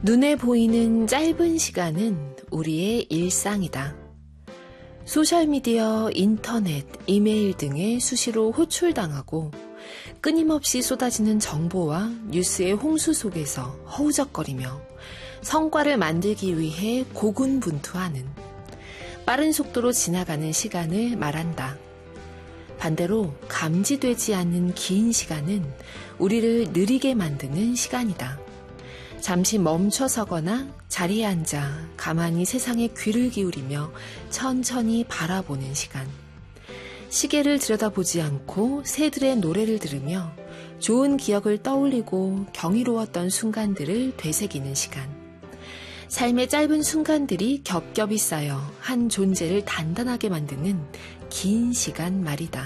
눈에 보이는 짧은 시간은 우리의 일상이다. 소셜미디어, 인터넷, 이메일 등에 수시로 호출당하고 끊임없이 쏟아지는 정보와 뉴스의 홍수 속에서 허우적거리며 성과를 만들기 위해 고군분투하는 빠른 속도로 지나가는 시간을 말한다. 반대로 감지되지 않는 긴 시간은 우리를 느리게 만드는 시간이다. 잠시 멈춰서거나 자리에 앉아 가만히 세상에 귀를 기울이며 천천히 바라보는 시간. 시계를 들여다보지 않고 새들의 노래를 들으며 좋은 기억을 떠올리고 경이로웠던 순간들을 되새기는 시간. 삶의 짧은 순간들이 겹겹이 쌓여 한 존재를 단단하게 만드는 긴 시간 말이다.